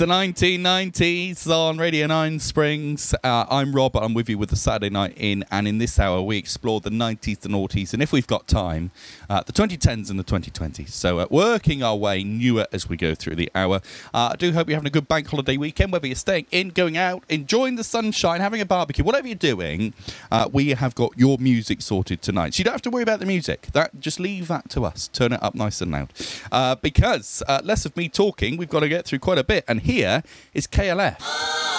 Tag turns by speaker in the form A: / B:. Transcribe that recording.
A: the 1990s on Radio 9 Springs. I'm Rob, I'm with you with the Saturday Night In, and in this hour we explore the 90s, the noughties, and if we've got time, the 2010s and the 2020s. So working our way newer as we go through the hour. I do hope you're having a good bank holiday weekend, whether you're staying in, going out, enjoying the sunshine, having a barbecue, whatever you're doing, we have got your music sorted tonight. So you don't have to worry about the music. Just leave that to us. Turn it up nice and loud. Because less of me talking, we've got to get through quite a bit. And here is KLF.